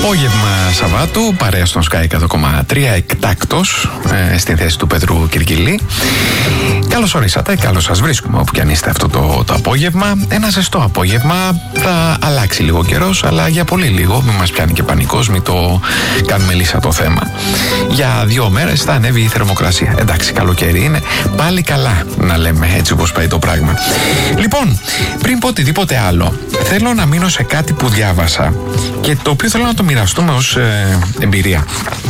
Απόγευμα Σαββάτου, παρέα στον Sky 100,3, εκτάκτος στην θέση του Πέτρου Κυρκυλή. Καλώς ορίσατε, καλώς σας βρίσκουμε όπου κι αν είστε αυτό το απόγευμα. Ένα ζεστό απόγευμα, θα αλλάξει λίγο καιρός, αλλά για πολύ λίγο, μην μας πιάνει και πανικός, μην το κάνουμε λύσα το θέμα. Για 2 μέρες θα ανέβει η θερμοκρασία. Εντάξει, καλοκαίρι είναι, πάλι καλά να λέμε, έτσι όπως πάει το πράγμα. Λοιπόν, πριν πω οτιδήποτε άλλο, θέλω να μείνω σε κάτι που διάβασα και το οποίο θέλω να το μοιραστούμε ως εμπειρία.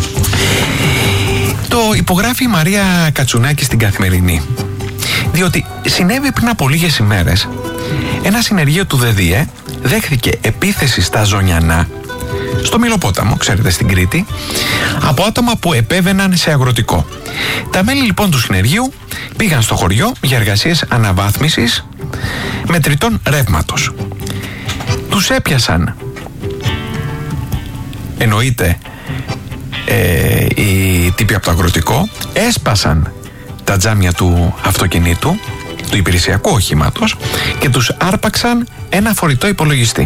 Το υπογράφει η Μαρία Κατσουνάκη στην Καθημερινή, διότι συνέβη πριν από λίγες ημέρες ένα συνεργείο του ΔΔΕ δέχθηκε επίθεση στα Ζωνιανά, στο Μυλοπόταμο, ξέρετε, στην Κρήτη, από άτομα που επέβαιναν σε αγροτικό. Τα μέλη λοιπόν του συνεργείου πήγαν στο χωριό για εργασίες αναβάθμισης μετρητών ρεύματος. Τους έπιασαν, εννοείται, οι τύποι από το αγροτικό, έσπασαν τα τζάμια του αυτοκινήτου, του υπηρεσιακού οχήματος, και τους άρπαξαν ένα φορητό υπολογιστή.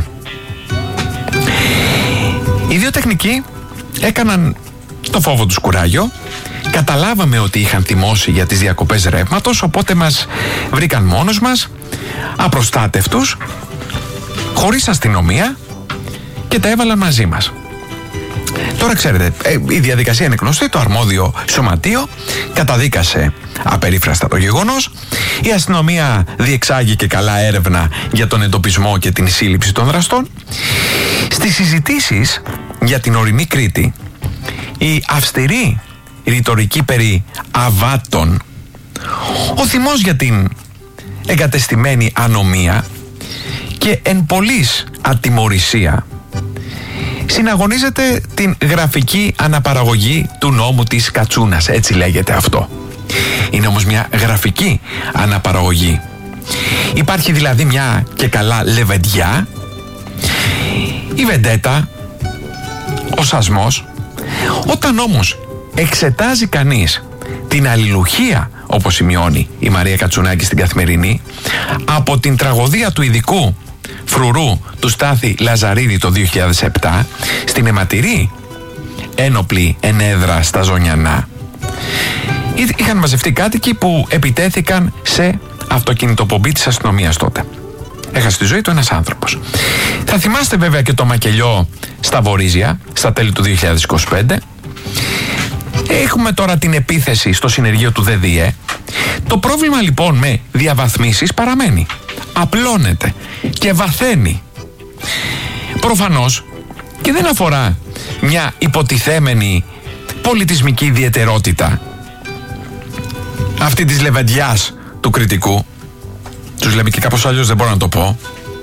Οι δύο τεχνικοί έκαναν το φόβο τους κουράγιο. Καταλάβαμε ότι είχαν θυμώσει για τις διακοπές ρεύματος, οπότε μας βρήκαν μόνος μας, απροστάτευτους, χωρίς αστυνομία, και τα έβαλαν μαζί μας. Τώρα ξέρετε, η διαδικασία είναι γνωστή, το αρμόδιο σωματείο καταδίκασε απερίφραστα το γεγονός. Η αστυνομία διεξάγει και καλά έρευνα για τον εντοπισμό και την σύλληψη των δραστών. Στις συζητήσεις για την ορεινή Κρήτη, η αυστηρή ρητορική περί αβάτων, ο θυμός για την εγκατεστημένη ανομία και εν πολλής ατιμωρησία συναγωνίζεται την γραφική αναπαραγωγή του νόμου της Κατσούνας, έτσι λέγεται αυτό. Είναι όμως μια γραφική αναπαραγωγή. Υπάρχει δηλαδή μια και καλά λεβεντιά, η βεντέτα, ο σασμός. Όταν όμως εξετάζει κανείς την αλληλουχία, όπως σημειώνει η Μαρία Κατσουνάκη στην Καθημερινή, από την τραγωδία του ειδικού φρουρού του Στάθη Λαζαρίδη το 2007 στην αιματηρή ένοπλη ενέδρα στα Ζωνιανά, είχαν μαζευτεί κάτοικοι που επιτέθηκαν σε αυτοκινητοπομπή της αστυνομίας τότε. Έχασε τη ζωή του ένας άνθρωπος. Θα θυμάστε βέβαια και το μακελιό στα Βορίζια στα τέλη του 2025. Έχουμε τώρα την επίθεση στο συνεργείο του ΔΔΕ. Το πρόβλημα λοιπόν με διαβαθμίσεις παραμένει. Απλώνεται και βαθαίνει. Προφανώς και δεν αφορά μια υποτιθέμενη πολιτισμική ιδιαιτερότητα αυτή της λεβεντιάς του κριτικού. Τους λέμε και κάπως αλλιώς, δεν μπορώ να το πω.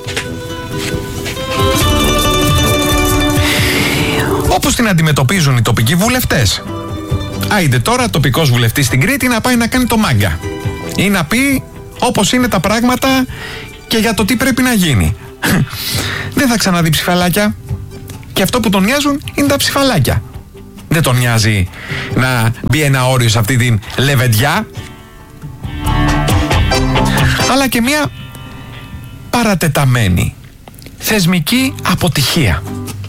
Όπως την αντιμετωπίζουν οι τοπικοί βουλευτές. Άιντε τώρα τοπικός βουλευτής στην Κρήτη να πάει να κάνει το μάγκα ή να πει όπως είναι τα πράγματα και για το τι πρέπει να γίνει. Δεν θα ξαναδεί ψηφαλάκια. Και αυτό που τον νοιάζουν είναι τα ψηφαλάκια. Δεν τον νοιάζει να μπει ένα όριο σε αυτή την λεβεντιά. Αλλά και μια παρατεταμένη θεσμική αποτυχία.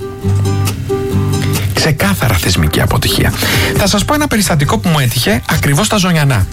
Ξεκάθαρα θεσμική αποτυχία. Θα σας πω ένα περιστατικό που μου έτυχε ακριβώς στα Ζωνιανά.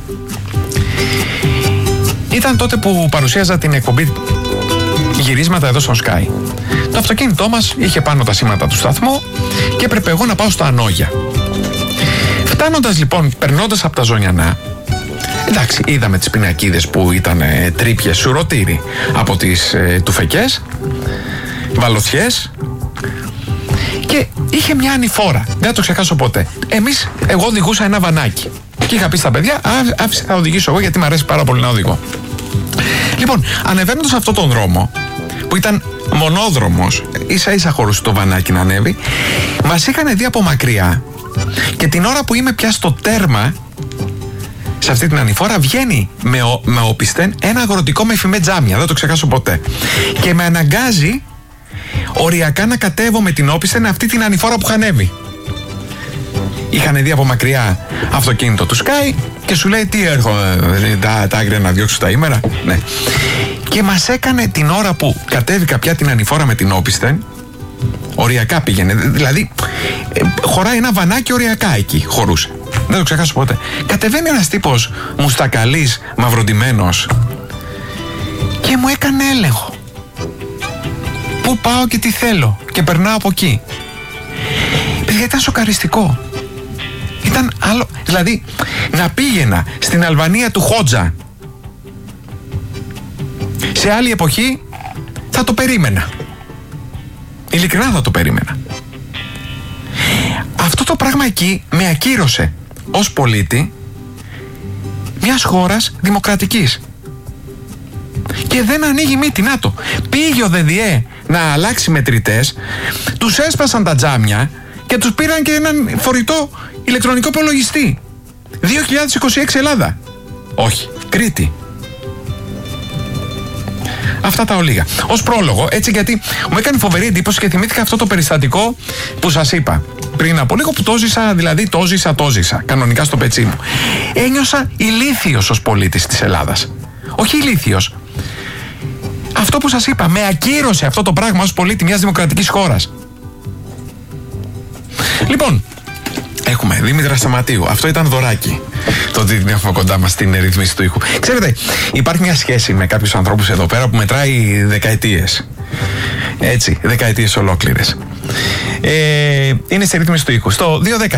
Ήταν τότε που παρουσίαζα την εκπομπή γυρίσματα εδώ στο Sky. Το αυτοκίνητό μας είχε πάνω τα σήματα του σταθμού και έπρεπε εγώ να πάω στο Ανόγια. Φτάνοντας λοιπόν, περνώντας από τα Ζωνιανά, εντάξει, είδαμε τις πινακίδες που ήταν τρύπιες σουρωτήρι από τις τουφεκές, βαλωθιές, και είχε μια ανηφόρα. Δεν θα το ξεχάσω ποτέ. Εγώ οδηγούσα ένα βανάκι και είχα πει στα παιδιά, άφησε, θα οδηγήσω εγώ γιατί μου αρέσει πάρα πολύ να οδηγώ. Λοιπόν, ανεβαίνοντας αυτόν τον δρόμο που ήταν μονόδρομος, ίσα ίσα χωρούσε το βανάκι να ανέβει, μας είχαν δει από μακριά και την ώρα που είμαι πια στο τέρμα σε αυτή την ανηφόρα, βγαίνει με όπισθεν ένα αγροτικό με φημέ τζάμια, δεν το ξεχάσω ποτέ, και με αναγκάζει οριακά να κατέβω με την όπισθεν αυτή την ανηφόρα που είχα ανέβει. Είχαν δει από μακριά αυτοκίνητο του Sky και σου λέει, τι έρχομαι, τα άγρια να διώξω τα ήμερα. Ναι. Και μας έκανε την ώρα που κατέβηκα πια την ανηφόρα με την όπισθεν, Οριακά πήγαινε. Δηλαδή, χωράει ένα βανάκι οριακά εκεί. Χωρούσε. Δεν το ξεχάσω ποτέ. Κατεβαίνει ένας τύπος μουστακαλής, μαυροντημένος, και μου έκανε έλεγχο. Πού πάω και τι θέλω. Και περνάω από εκεί. Παιδιά, ήταν σοκαριστικό. Ήταν άλλο. Δηλαδή, να πήγαινα στην Αλβανία του Χότζα σε άλλη εποχή, θα το περίμενα. Ειλικρινά θα το περίμενα. Αυτό το πράγμα εκεί με ακύρωσε ως πολίτη μιας χώρας δημοκρατικής. Και δεν ανοίγει μύτη. Να το. Πήγε ο ΔΔΕ να αλλάξει μετρητές, τους έσπασαν τα τζάμια και τους πήραν και έναν φορητό ηλεκτρονικό υπολογιστή. 2026 Ελλάδα. Όχι, Κρήτη. Αυτά τα ολίγα. Ως πρόλογο, έτσι, γιατί μου έκανε φοβερή εντύπωση και θυμήθηκα αυτό το περιστατικό που σας είπα πριν από λίγο, που το ζήσα, δηλαδή το ζήσα κανονικά στο πετσί μου. Ένιωσα ηλίθιος ως πολίτης της Ελλάδας. Όχι ηλίθιος. Αυτό που σας είπα, με ακύρωσε αυτό το πράγμα ως πολίτη μιας δημοκρατικής χώρας. Λοιπόν, έχουμε Δήμητρα Σταματίου. Αυτό ήταν δωράκι. Το ότι την έχουμε κοντά μας στην ρυθμίση του ήχου. Ξέρετε, υπάρχει μια σχέση με κάποιους ανθρώπους εδώ πέρα που μετράει δεκαετίες. Έτσι, δεκαετίες ολόκληρες. Είναι στη ρύθμιση του ήχου. Στο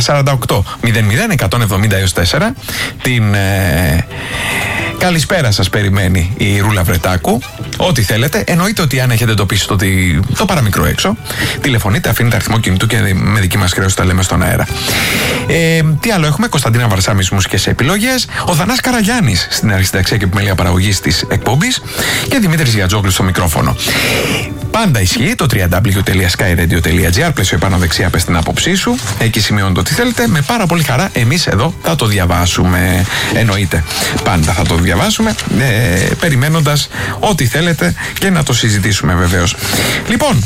210-48-00-170-4 την καλησπέρα σας περιμένει η Ρούλα Βρετάκου. Ό,τι θέλετε. Εννοείται ότι αν έχετε εντοπίσει το παραμικρό έξω, τηλεφωνείτε, αφήνετε αριθμό κινητού και με δική μας χρέωση τα λέμε στον αέρα. Τι άλλο έχουμε? Κωνσταντίνα Βαρσάμις, μουσικές επιλογές. Ο Θανάς Καραγιάννης στην αρχισυνταξία και επιμέλεια παραγωγής της εκπομπής. Και Δημήτρης Γιατζόγλους στο μικρόφωνο. Πάντα ισχύει το www.skyradio.gr. Πλαίσιο επάνω δεξιά, πες την άποψή σου. Εκεί σημειώνετε ό,τι θέλετε. Με πάρα πολύ χαρά εμείς εδώ θα το διαβάσουμε. Εννοείται. Πάντα θα το διαβάσουμε. Περιμένοντας ό,τι θέλετε και να το συζητήσουμε βεβαίως. Λοιπόν,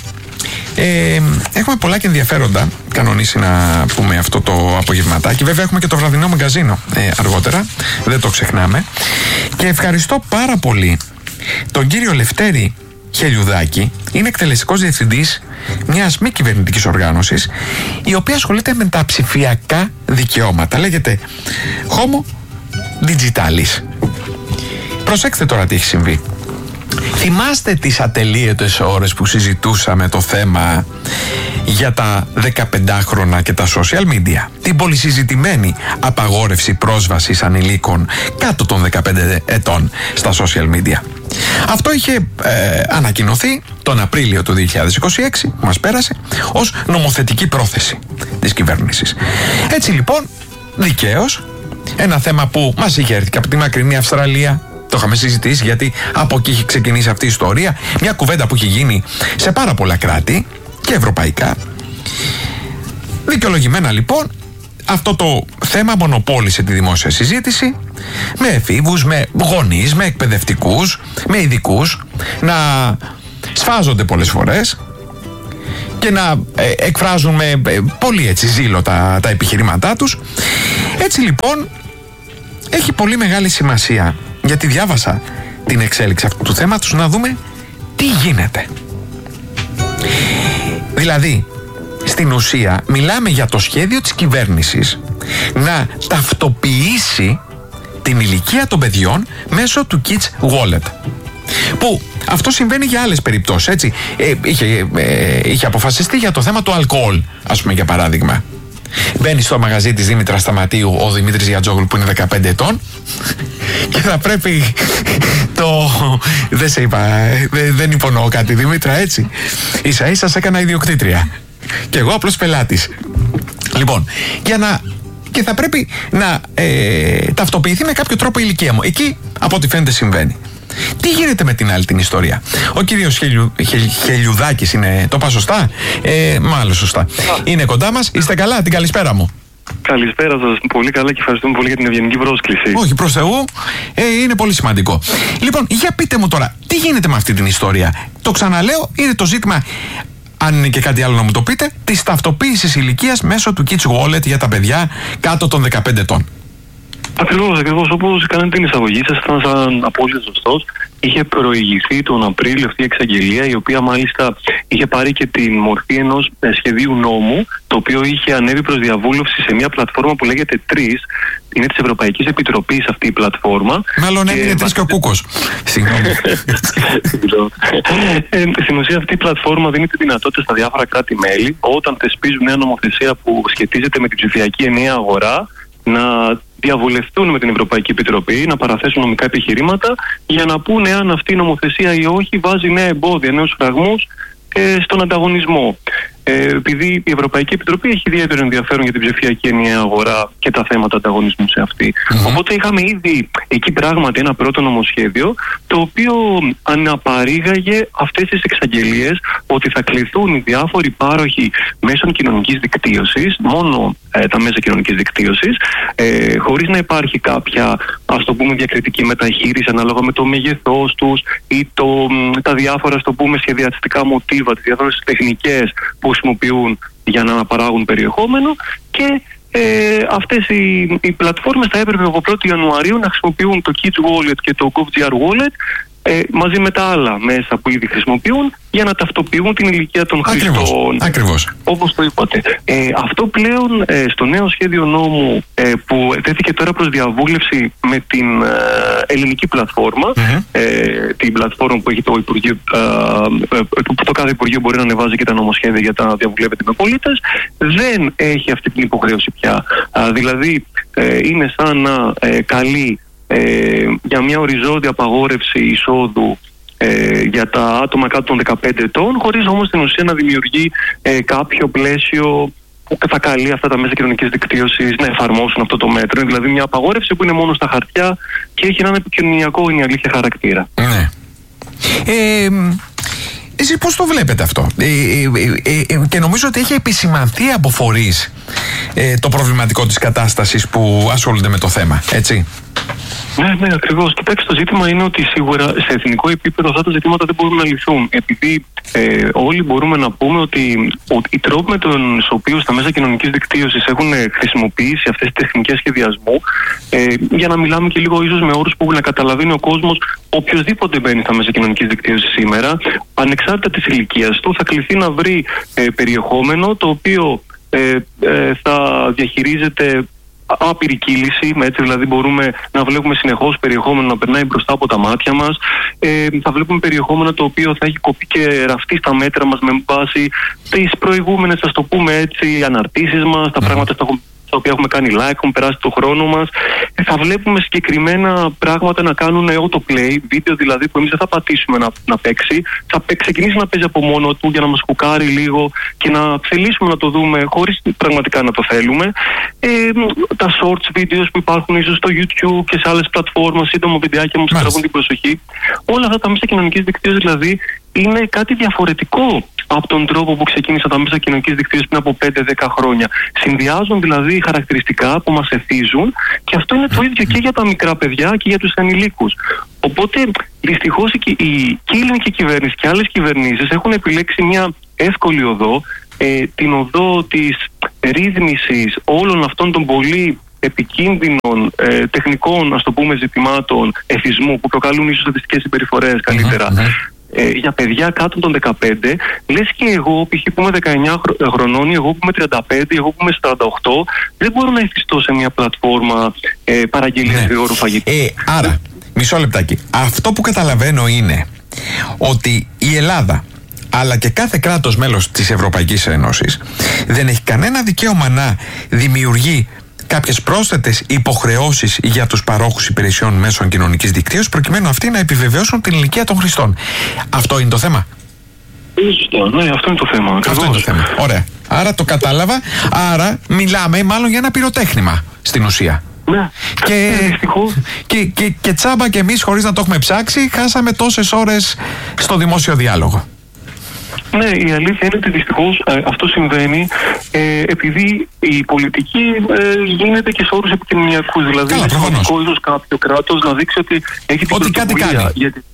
έχουμε πολλά και ενδιαφέροντα κανονίσει να πούμε αυτό το απογευματάκι. Βέβαια έχουμε και το βραδινό μαγκαζίνο αργότερα. Δεν το ξεχνάμε. Και ευχαριστώ πάρα πολύ τον κύριο Λευτέρη Χελιουδάκη. Είναι εκτελεστικός διευθυντής μιας μη κυβερνητικής οργάνωσης, η οποία ασχολείται με τα ψηφιακά δικαιώματα. Λέγεται Homo Digitalis. Προσέξτε τώρα τι έχει συμβεί. Θυμάστε τις ατελείωτες ώρες που συζητούσαμε το θέμα για τα 15χρονα και τα social media? Την πολυσυζητημένη απαγόρευση πρόσβασης ανηλίκων κάτω των 15 ετών στα social media. Αυτό είχε ανακοινωθεί τον Απρίλιο του 2026 που μας πέρασε ως νομοθετική πρόθεση της κυβέρνησης. Έτσι λοιπόν, δικαίως, ένα θέμα που μας είχε έρθει από τη μακρινή Αυστραλία. Το είχαμε συζητήσει γιατί από εκεί έχει ξεκινήσει αυτή η ιστορία. Μια κουβέντα που έχει γίνει σε πάρα πολλά κράτη και ευρωπαϊκά. Δικαιολογημένα λοιπόν, αυτό το θέμα μονοπόλησε τη δημόσια συζήτηση, με εφήβους, με γονείς, με εκπαιδευτικούς, με ειδικούς να σφάζονται πολλές φορές και να εκφράζουν με πολύ έτσι ζήλο τα επιχειρήματά τους. Έτσι λοιπόν έχει πολύ μεγάλη σημασία, γιατί διάβασα την εξέλιξη αυτού του θέματος, να δούμε τι γίνεται. Δηλαδή, στην ουσία μιλάμε για το σχέδιο της κυβέρνησης να ταυτοποιήσει την ηλικία των παιδιών μέσω του Kids Wallet. Που αυτό συμβαίνει για άλλες περιπτώσεις, έτσι. Είχε αποφασιστεί για το θέμα του αλκοόλ, ας πούμε, για παράδειγμα. Μπαίνει στο μαγαζί της Δήμητρας Σταματίου ο Δημήτρης Γιατζόγλου που είναι 15 ετών και θα πρέπει δεν σε είπα, δεν υπονοώ κάτι Δημήτρα, έτσι. Ίσα ίσα σε έκανα ιδιοκτήτρια και εγώ απλώς πελάτης. Λοιπόν, και θα πρέπει να ταυτοποιηθεί με κάποιο τρόπο η ηλικία μου. Εκεί από ό,τι φαίνεται συμβαίνει. Τι γίνεται με την άλλη την ιστορία? Ο κύριος Χελιουδάκης είναι, το είπα σωστά? Μάλλον σωστά. Είναι κοντά μας. Είστε καλά? Την καλησπέρα μου. Καλησπέρα σας. Πολύ καλά και ευχαριστούμε πολύ για την ευγενική πρόσκληση. Όχι, προς Θεού. Είναι πολύ σημαντικό. Λοιπόν, για πείτε μου τώρα, τι γίνεται με αυτή την ιστορία? Το ξαναλέω, είναι το ζήτημα, αν είναι και κάτι άλλο να μου το πείτε, της ταυτοποίησης ηλικίας μέσω του Kids Wallet για τα παιδιά κάτω των 15 ετών. Ακριβώς, όπως κάνετε την εισαγωγή σας, ήταν σαν απόλυτα σωστός. είχε προηγηθεί τον Απρίλιο αυτή η εξαγγελία, η οποία μάλιστα είχε πάρει και την μορφή ενός σχεδίου νόμου, το οποίο είχε ανέβει προς διαβούλευση σε μια πλατφόρμα που λέγεται TRIS. Είναι της Ευρωπαϊκής Επιτροπής αυτή η πλατφόρμα. Μάλλον έμεινε τρεις και ο Κούκος. Συγγνώμη. Στην ουσία αυτή η πλατφόρμα δίνει τη δυνατότητα στα διάφορα κράτη-μέλη, όταν θεσπίζουν μια νομοθεσία που σχετίζεται με την ψηφιακή ενιαία αγορά, να διαβουλευτούν με την Ευρωπαϊκή Επιτροπή, να παραθέσουν νομικά επιχειρήματα για να πούνε αν αυτή η νομοθεσία ή όχι βάζει νέα εμπόδια, νέους φραγμούς στον ανταγωνισμό. Επειδή η Ευρωπαϊκή Επιτροπή έχει ιδιαίτερο ενδιαφέρον για την ψηφιακή ενιαία αγορά και τα θέματα ανταγωνισμού σε αυτή. Οπότε είχαμε ήδη εκεί πράγματι ένα πρώτο νομοσχέδιο, το οποίο αναπαρήγαγε αυτές τις εξαγγελίες ότι θα κληθούν οι διάφοροι πάροχοι μέσων κοινωνικής δικτύωσης, μόνο τα μέσα κοινωνικής δικτύωσης, χωρίς να υπάρχει κάποια, ας το πούμε, διακριτική μεταχείριση ανάλογα με το μέγεθός τους ή τα διάφορα, ας το πούμε, σχεδιαστικά μοτίβα, τις διάφορες τεχνικές που χρησιμοποιούν για να παράγουν περιεχόμενο, και αυτές οι πλατφόρμες θα έπρεπε από 1η Ιανουαρίου να χρησιμοποιούν το Kids Wallet και το GovGR Wallet μαζί με τα άλλα μέσα που ήδη χρησιμοποιούν, για να ταυτοποιούν την ηλικία των χρηστών. Ακριβώς. Όπως το είπατε. Αυτό πλέον στο νέο σχέδιο νόμου που τέθηκε τώρα προς διαβούλευση με την ελληνική πλατφόρμα, την πλατφόρμα που έχει το Υπουργείο, το κάθε Υπουργείο μπορεί να ανεβάζει και τα νομοσχέδια για να διαβουλεύεται με πολίτες, δεν έχει αυτή την υποχρέωση πια. Δηλαδή είναι σαν να καλεί για μια οριζόντια απαγόρευση εισόδου για τα άτομα κάτω των 15 ετών, χωρίς όμως στην ουσία να δημιουργεί κάποιο πλαίσιο που θα καλεί αυτά τα μέσα κοινωνικής δικτύωσης να εφαρμόσουν αυτό το μέτρο. Είναι δηλαδή μια απαγόρευση που είναι μόνο στα χαρτιά και έχει έναν επικοινωνιακό, είναι η αλήθεια, χαρακτήρα. Ναι. Εσείς πώς το βλέπετε αυτό? Και νομίζω ότι έχει επισημανθεί από φορείς το προβληματικό της κατάστασης που ασχολούνται με το θέμα, έτσι? Ναι, ακριβώς. Κοιτάξτε, το ζήτημα είναι ότι σίγουρα σε εθνικό επίπεδο αυτά τα ζητήματα δεν μπορούν να λυθούν. Επειδή όλοι μπορούμε να πούμε ότι οι τρόποι με τους οποίους τα μέσα κοινωνικής δικτύωσης έχουν χρησιμοποιήσει αυτές τις τεχνικές σχεδιασμού, για να μιλάμε και λίγο ίσως με όρους που να καταλαβαίνει ο κόσμος, οποιοδήποτε μπαίνει στα μέσα κοινωνικής δικτύωσης σήμερα, ανεξάρτητα της ηλικίας του, θα κληθεί να βρει περιεχόμενο το οποίο θα διαχειρίζεται άπειρη κύληση, έτσι, δηλαδή μπορούμε να βλέπουμε συνεχώς περιεχόμενο να περνάει μπροστά από τα μάτια μας. Θα βλέπουμε περιεχόμενο το οποίο θα έχει κοπεί και ραφτεί στα μέτρα μας με βάση τις προηγούμενες, ας το πούμε έτσι, αναρτήσεις μας, τα πράγματα στα οποία έχουμε κάνει like, έχουμε περάσει το χρόνο μας. Θα βλέπουμε συγκεκριμένα πράγματα να κάνουν autoplay, βίντεο δηλαδή που εμείς δεν θα πατήσουμε να παίξει, θα ξεκινήσει να παίζει από μόνο του για να μας κουκάρει λίγο και να θελήσουμε να το δούμε χωρίς πραγματικά να το θέλουμε. Τα shorts videos που υπάρχουν ίσως στο YouTube και σε άλλες πλατφόρμες, σύντομα βιντεάκια που τραβούν την προσοχή. Όλα αυτά τα μέσα κοινωνικής δικτύωσης δηλαδή είναι κάτι διαφορετικό από τον τρόπο που ξεκίνησαν τα μέσα κοινωνικής δικτύωσης πριν από 5-10 χρόνια. Συνδυάζουν δηλαδή χαρακτηριστικά που μας εθίζουν, και αυτό είναι το ίδιο και για τα μικρά παιδιά και για τους ενηλίκους. Οπότε δυστυχώς και η ελληνική κυβέρνηση και άλλες κυβερνήσεις έχουν επιλέξει μια εύκολη οδό, την οδό της ρύθμισης όλων αυτών των πολύ επικίνδυνων τεχνικών, ας το πούμε, ζητημάτων εθισμού που προκαλούν ίσως στατιστικές συμπεριφορές καλύτερα. Για παιδιά κάτω των 15, λες και εγώ, π.χ. που είμαι 19 χρονών, εγώ που είμαι 35, εγώ που είμαι 48, δεν μπορώ να ευθυστώ σε μια πλατφόρμα παραγγελίας γρήγορου φαγητού. Άρα, μισό λεπτάκι. Αυτό που καταλαβαίνω είναι ότι η Ελλάδα, αλλά και κάθε κράτος μέλος της Ευρωπαϊκής Ένωσης, δεν έχει κανένα δικαίωμα να δημιουργεί κάποιες πρόσθετες υποχρεώσεις για τους παρόχους υπηρεσιών μέσων κοινωνικής δικτύωσης, προκειμένου αυτοί να επιβεβαιώσουν την ηλικία των χρηστών. Αυτό είναι το θέμα. Ναι, αυτό είναι το θέμα. Αυτό είναι το θέμα. Ωραία. Άρα το κατάλαβα. Άρα μιλάμε μάλλον για ένα πυροτέχνημα στην ουσία. Ναι. Και τσάμπα και εμείς, χωρίς να το έχουμε ψάξει, χάσαμε τόσες ώρες στο δημόσιο διάλογο. Ναι, η αλήθεια είναι ότι δυστυχώς αυτό συμβαίνει επειδή η πολιτική γίνεται και σε όρους επικοινωνιακούς. Δηλαδή, είναι σημαντικό ίσως κάποιο κράτος να δείξει ότι έχει την πρωτοβουλία.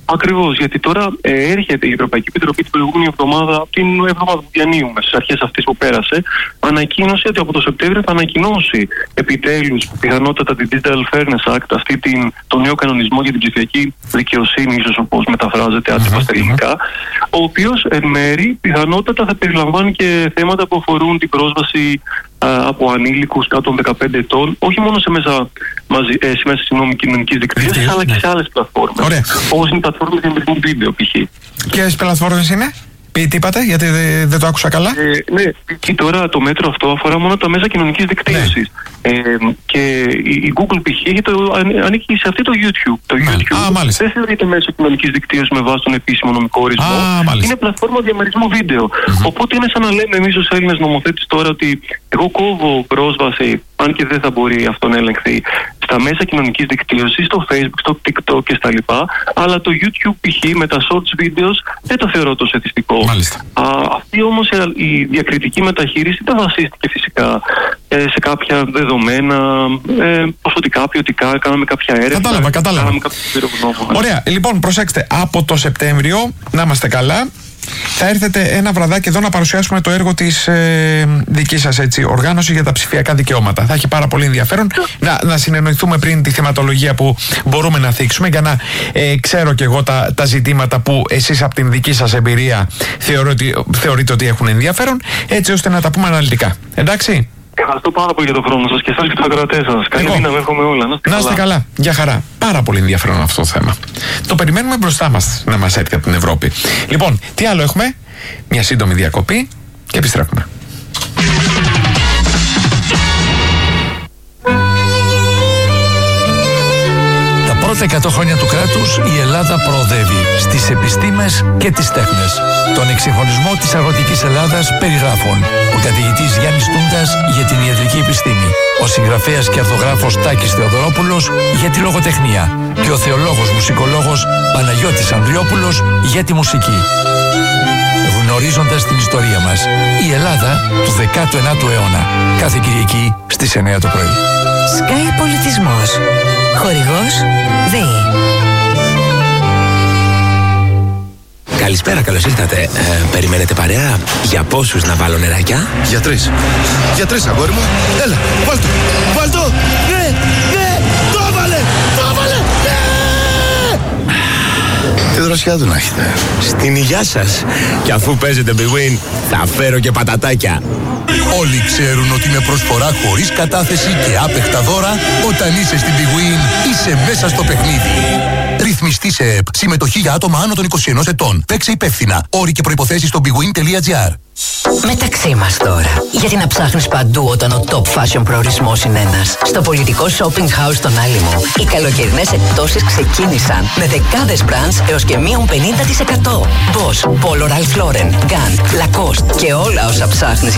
Ακριβώς, γιατί τώρα έρχεται η Ευρωπαϊκή Επιτροπή την προηγούμενη εβδομάδα, την εβδομάδα που διανύουμε, στις αρχές αυτής που πέρασε, ανακοίνωσε ότι από το Σεπτέμβριο θα ανακοινώσει επιτέλους πιθανότατα την Digital Fairness Act, τον νέο κανονισμό για την ψηφιακή δικαιοσύνη, ίσως όπως μεταφράζεται άτυπα στα ελληνικά, ο οποίος εν μέρη πιθανότατα θα περιλαμβάνει και θέματα που αφορούν την πρόσβαση από ανήλικους κάτω των 15 ετών, όχι μόνο σε μέσα κοινωνικής δικτύωσης, αλλά και σε άλλες πλατφόρμες. Όπως είναι οι πλατφόρμες διαμερισμού βίντεο, π.χ. Ποιες πλατφόρμες είναι? Τι είπατε, γιατί δεν το άκουσα καλά. Ναι, και τώρα το μέτρο αυτό αφορά μόνο τα μέσα κοινωνικής δικτύωσης. Και η Google π.χ. ανήκει σε αυτή το YouTube. Το YouTube δεν θεωρείται μέσο κοινωνικής δικτύωσης με βάση τον επίσημο νομικό ορισμό. Είναι πλατφόρμα διαμερισμού βίντεο. Οπότε είναι σαν να λέμε εμείς ως Έλληνες νομοθέτες τώρα ότι εγώ κόβω πρόσβαση, αν και δεν θα μπορεί αυτό να ελεγχθεί, στα μέσα κοινωνικής δικτύωσης, στο Facebook, στο TikTok και στα λοιπά, αλλά το YouTube π.χ. με τα shorts videos δεν το θεωρώ τόσο εθιστικό. Αυτή όμως η διακριτική μεταχείριση δεν βασίστηκε φυσικά σε κάποια δεδομένα, ποσοτικά, ποιοτικά, κάναμε κάποια έρευνα. Κατάλαβα. Ωραία, λοιπόν, προσέξτε, από το Σεπτέμβριο, να είμαστε καλά, θα έρθετε ένα βραδάκι εδώ να παρουσιάσουμε το έργο της δικής σας οργάνωση για τα ψηφιακά δικαιώματα. Θα έχει πάρα πολύ ενδιαφέρον να συνεννοηθούμε πριν τη θεματολογία που μπορούμε να θίξουμε, για να ξέρω και εγώ τα ζητήματα που εσείς από την δική σας εμπειρία θεωρείτε ότι έχουν ενδιαφέρον, έτσι ώστε να τα πούμε αναλυτικά. Εντάξει. Ευχαριστώ πάρα πολύ για τον χρόνο σας και εσάς και τους ακροατές σας. Καλή δύναμη, εύχομαι όλα. Να είστε καλά. Για χαρά. Πάρα πολύ ενδιαφέρον αυτό το θέμα. Το περιμένουμε μπροστά μας να μας έρθει από την Ευρώπη. Λοιπόν, τι άλλο έχουμε? Μια σύντομη διακοπή και επιστρέφουμε. Πρώτα 100 χρόνια του κράτους η Ελλάδα προοδεύει στις επιστήμες και τις τέχνες. Τον εξυγχρονισμό της αγροτικής Ελλάδας περιγράφουν ο καθηγητής Γιάννης Τούντας για την ιατρική επιστήμη, ο συγγραφέας και αρθογράφος Τάκης Θεοδωρόπουλος για τη λογοτεχνία και ο θεολόγος μουσικολόγος Παναγιώτης Ανδριόπουλος για τη μουσική. Γνωρίζοντας την ιστορία μας, η Ελλάδα του 19ου αιώνα. Κάθε Κυριακή στις 9 το πρωί. Sky Πολιτισμός. Χορηγός ΔΕΗ. Καλησπέρα, καλώς ήρθατε. Περιμένετε παρέα? Για πόσους να βάλω νεράκια? Για τρεις. Για τρεις, αγόρι μου. Έλα, βάλ' το. Βάλ' το. Ναι, το έβαλε. Ναι. Τι δροσιά του να έχετε. Στην υγειά σας. Και αφού παίζετε Big Win, θα φέρω και πατατάκια. Όλοι ξέρουν ότι με προσφορά χωρίς κατάθεση και άπεχτα δώρα, όταν είσαι στην Big Win, είσαι μέσα στο παιχνίδι. Ρυθμιστή σε ΕΠ. Συμμετοχή για άτομα άνω των 21 ετών. Παίξε υπεύθυνα. Όροι και προϋποθέσεις στο bigwin.gr. Μεταξύ μας τώρα. Γιατί να ψάχνεις παντού όταν ο top fashion προορισμός είναι ένας. Στο πολιτικό shopping house στον Άλυμο, οι καλοκαιρινές εκπτώσεις ξεκίνησαν με δεκάδες brands έως και μείον 50%. Boss, Polo Ralph Lauren, Gant, Lacoste και όλα όσα ψάχνεις